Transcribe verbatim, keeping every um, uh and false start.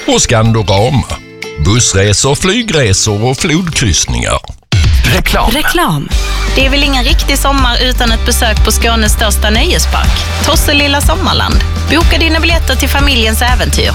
Och Skandorama, bussresor, flygresor och flodkryssningar. Reklam. Reklam. Det är väl ingen riktig sommar utan ett besök på Skånes största nöjespark, Tosselilla Sommarland. Boka dina biljetter till familjens äventyr.